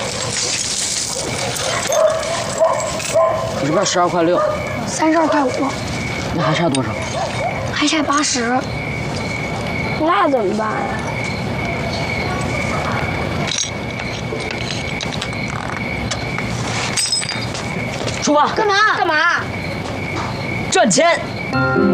你这边12.6块 ，32.5块， 那还差多少？ 还差80。 那怎么办啊？ 出发！ 干嘛？ 干嘛？ 赚钱！